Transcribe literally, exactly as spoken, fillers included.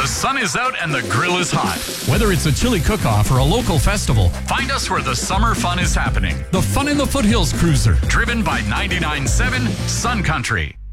The sun is out and the grill is hot. Whether it's a chili cook-off or a local festival, Find us where the summer fun is happening. the Fun in the Foothills Cruiser. Driven by ninety-nine point seven Sun Country.